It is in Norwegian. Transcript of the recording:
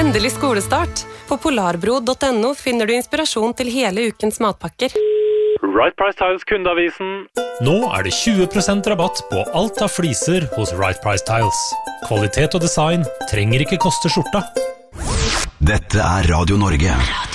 Endelig skolestart. På polarbro.no finner du inspirasjon til hele ukens matpakker. Right Price Tiles kundeavisen. Nå det 20% rabatt på alt av fliser hos Right Price Tiles. Kvalitet og design trenger ikke koste skjorta. Dette Radio Norge.